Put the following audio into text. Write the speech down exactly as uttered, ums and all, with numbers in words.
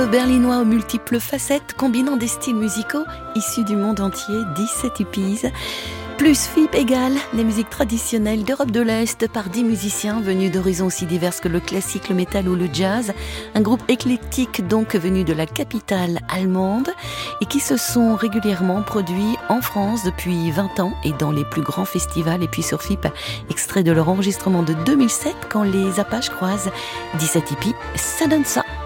Berlinois aux multiples facettes, combinant des styles musicaux issus du monde entier, dix-sept hippies. Plus F I P égale les musiques traditionnelles d'Europe de l'Est par dix musiciens venus d'horizons aussi divers que le classique, le métal ou le jazz. Un groupe éclectique donc venu de la capitale allemande et qui se sont régulièrement produits en France depuis vingt ans et dans les plus grands festivals. Et puis sur F I P, extrait de leur enregistrement de deux mille sept quand les Apaches croisent dix-sept hippies, ça donne ça.